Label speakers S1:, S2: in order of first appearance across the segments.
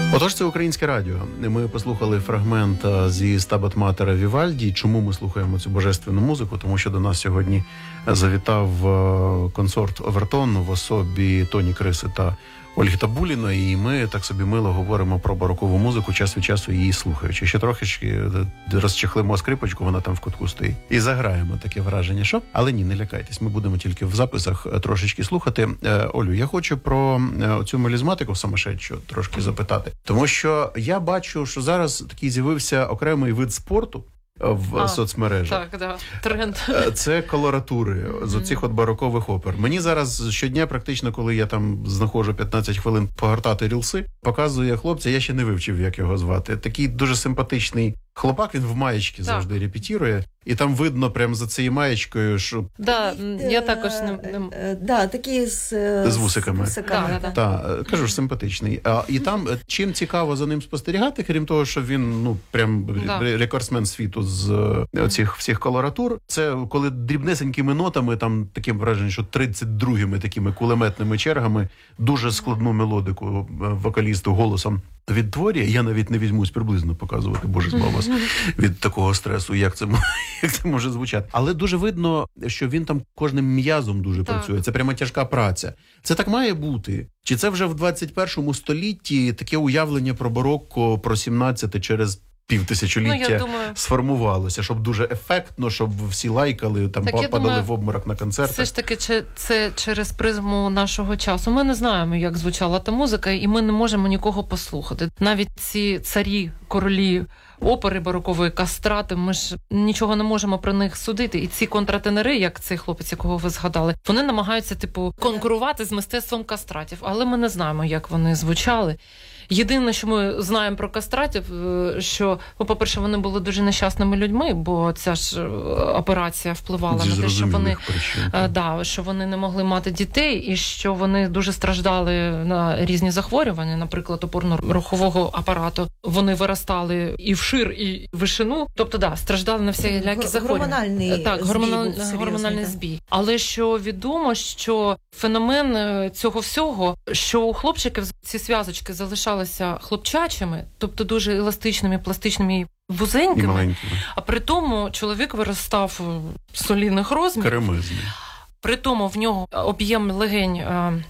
S1: Отож, це Українське радіо. Ми послухали фрагмент зі Стабат Матера Вівальді. Чому ми слухаємо цю божественну музику? Тому що до нас сьогодні завітав консорт Овертон в особі Тоні Криси та Ольги Табуліної, і ми так собі мило говоримо про барокову музику, час від часу її слухаючи. Ще трохи розчехлимо скрипочку, вона там в кутку стоїть. І заграємо, таке враження, що? Але ні, не лякайтесь, ми будемо тільки в записах трошечки слухати. Олю, я хочу про цю мелізматику самошедшу трошки запитати. Тому що я бачу, що зараз такий з'явився окремий вид спорту в соцмережах.
S2: Так, да. Тренд.
S1: Це колоратури з оцих от барокових опер. Мені зараз щодня, практично, коли я там знаходжу 15 хвилин погортати рілси, показує хлопця, я ще не вивчив, як його звати. Такий дуже симпатичний хлопак, він в маєчці завжди репетірує. І там видно прямо за цією маєчкою, що...
S2: Да, я також
S1: не... такий з вусиками. Кажу ж, симпатичний. І там, чим цікаво за ним спостерігати, крім того, що він, прям рекордсмен світу з оцих всіх колоратур, це коли дрібнесенькими нотами, там таким враженням, що 32-ми такими кулеметними чергами дуже складну мелодику вокалісту голосом відтворює. Я навіть не візьмусь приблизно показувати, боже збав вас, від такого стресу, як це може звучати. Але дуже видно, що він там кожним м'язом дуже працює. Це прямо тяжка праця. Це так має бути? Чи це вже в 21 столітті таке уявлення про барокко, про 17 через півтисячоліття сформувалося, щоб дуже ефектно, щоб всі лайкали, там падали в обморок на концертах.
S2: Все ж таки, це через призму нашого часу. Ми не знаємо, як звучала та музика, і ми не можемо нікого послухати. Навіть ці царі, королі опери барокової, кастрати, ми ж нічого не можемо про них судити. І ці контратенери, як цей хлопець, якого ви згадали, вони намагаються, конкурувати з мистецтвом кастратів. Але ми не знаємо, як вони звучали. Єдине, що ми знаємо про кастратів, що, по-перше, вони були дуже нещасними людьми, бо ця ж операція впливала на те, що вони не могли мати дітей, і що вони дуже страждали на різні захворювання, наприклад, опорно-рухового апарату. Вони виростали і вшир, і в вишину. Тобто, страждали на всілякі захворювання. Гормональний збій. Але що відомо, що феномен цього всього, що у хлопчиків ці зв'язочки залишалися хлопчачими, тобто дуже еластичними, пластичними і вузенькими, а при тому чоловік виростав солідних розмірів.
S1: Кремезний.
S2: При тому в нього об'єм легень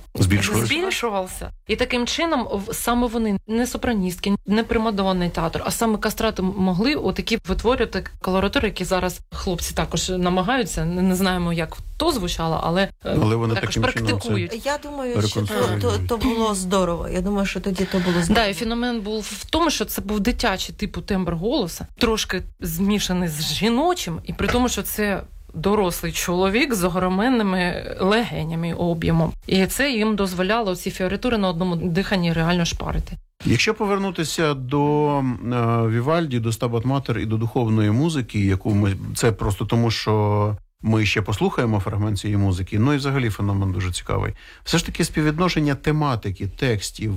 S2: збільшувався. І таким чином саме вони, не сопраністки, не примадонний театр, а саме кастрати могли отакі витворювати колоратури, які зараз хлопці також намагаються. Не знаємо, як то звучало, але
S1: вони
S2: також практикують.
S3: Я думаю, що то було здорово. Я думаю, що тоді то було здорово.
S2: Да, і феномен був в тому, що це був дитячий типу тембр голоса, трошки змішаний з жіночим, і при тому, що це дорослий чоловік з огроменними легенями, об'ємом. І це їм дозволяло ці фіоритури на одному диханні реально шпарити.
S1: Якщо повернутися до Вівальді, до Стабат Матер і до духовної музики, яку ми... Це просто тому, що ми ще послухаємо фрагмент цієї музики, і взагалі феномен дуже цікавий. Все ж таки співвідношення тематики, текстів,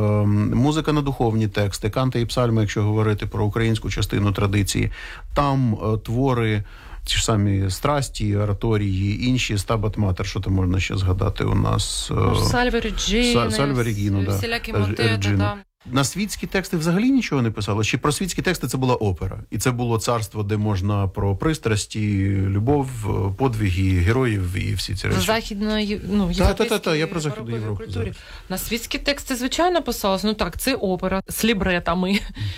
S1: музика на духовні тексти, канти і псальми, якщо говорити про українську частину традиції, там твори, ті ж самі страсті, ораторії, інші, Стабат Матер, що там можна ще згадати у нас?
S2: Сальве Реджіно, всілякі мотети, да.
S1: На світські тексти взагалі нічого не писало? Чи про світські тексти це була опера? І це було царство, де можна про пристрасті, любов, подвиги, героїв і всі ці речі?
S2: Західної,
S1: я про Західну Європу.
S2: На світські тексти, звичайно, писалось. Це опера з лібретами,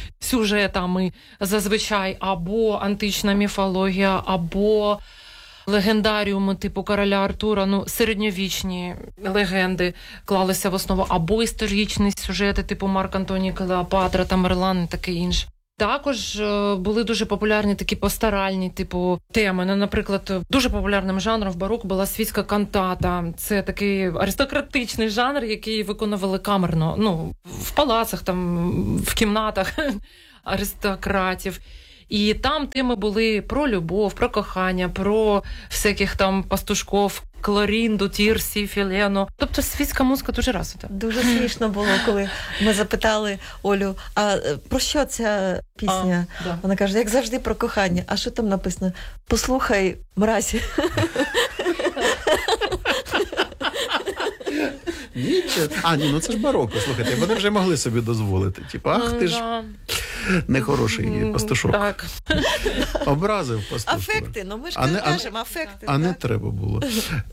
S2: сюжетами, зазвичай, або антична міфологія, або легендаріуми типу короля Артура, середньовічні легенди клалися в основу, або історичні сюжети типу Марк Антоній Клеопатра, Тамерлан і таке інше. Також були дуже популярні такі пасторальні типу теми. Наприклад, дуже популярним жанром в бароко була світська кантата. Це такий аристократичний жанр, який виконували камерно, в палацах, там, в кімнатах аристократів. І там теми були про любов, про кохання, про всяких там пастушков, Клорінду, Тірсі, Філену. Тобто світська музика дуже развита.
S3: Дуже смішно було, коли ми запитали Олю, а про що ця пісня?
S2: Да.
S3: Вона каже, як завжди, про кохання. А що там написано? Послухай, мразі.
S1: Нічого. Ні, це ж бароко, слухайте, вони вже могли собі дозволити. Ах ти ж нехороший пастушок.
S2: Так.
S1: Образив пастушок.
S3: Афекти, ми ж кажемо, афекти.
S1: А не треба було.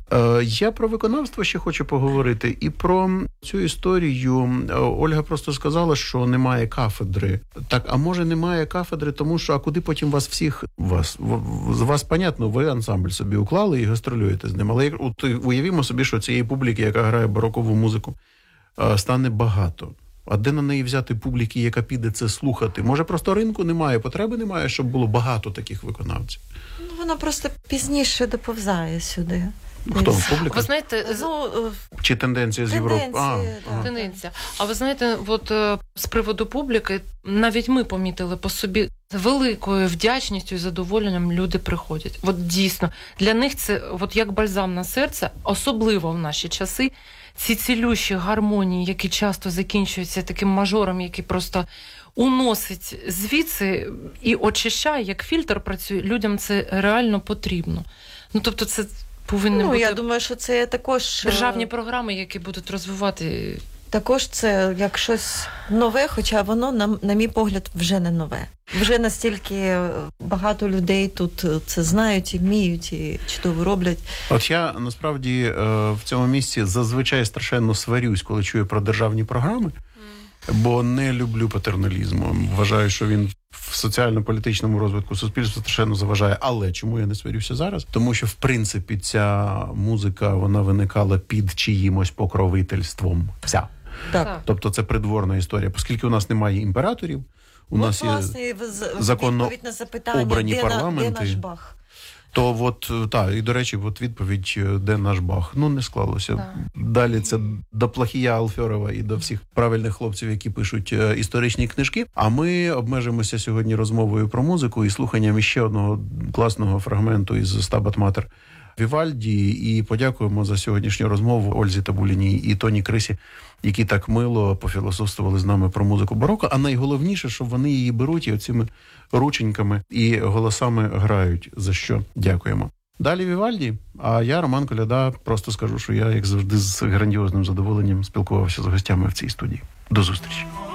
S1: Я про виконавство ще хочу поговорити. І про цю історію Ольга просто сказала, що немає кафедри. Так, а може немає кафедри, тому що, а куди потім вас всіх, вас, понятно, ви ансамбль собі уклали і гастролюєте з ним. Але уявімо собі, що цієї публіки, яка грає барокову музику, стане багато. А де на неї взяти публіки, яка піде це слухати? Може, просто ринку немає, потреби немає, щоб було багато таких виконавців?
S3: Вона просто пізніше доповзає сюди.
S1: Хто? Публіка?
S2: Ви знаєте,
S1: чи тенденція з Європи?
S2: Тенденція. А ви знаєте, з приводу публіки, навіть ми помітили по собі, з великою вдячністю і задоволенням люди приходять. Дійсно, для них це як бальзам на серце, особливо в наші часи, ці цілющі гармонії, які часто закінчуються таким мажором, який просто уносить звідси і очищає, як фільтр працює, людям це реально потрібно. Тобто це повинні бути...
S3: Я думаю, що це також...
S2: державні програми, які будуть розвивати...
S3: Також це як щось нове, хоча воно, на мій погляд, вже не нове. Вже настільки багато людей тут це знають і вміють, і чудово роблять.
S1: Я, насправді, в цьому місці зазвичай страшенно сварюсь, коли чую про державні програми, бо не люблю патерналізму. Вважаю, що він в соціально-політичному розвитку суспільства страшенно заважає. Але чому я не сварюся зараз? Тому що, в принципі, ця музика, вона виникала під чиїмось покровительством. Вся.
S3: Так.
S1: Тобто це придворна історія. Оскільки у нас немає імператорів, у нас є законно обрані парламенти.
S3: Де наш Бах?
S1: То і, до речі, відповідь, де наш Бах. Не склалося.
S2: Так.
S1: Далі це до Плахія Алфьорова і до всіх правильних хлопців, які пишуть історичні книжки. А ми обмежимося сьогодні розмовою про музику і слуханням іще одного класного фрагменту із «Стабат Матер» Вівальді, і подякуємо за сьогоднішню розмову Ользі Табуліній і Тоні Крисі, які так мило пофілософствували з нами про музику бароко, а найголовніше, що вони її беруть і оцими рученьками і голосами грають, за що дякуємо. Далі Вівальді, а я, Роман Коляда, просто скажу, що я, як завжди, з грандіозним задоволенням спілкувався з гостями в цій студії. До зустрічі.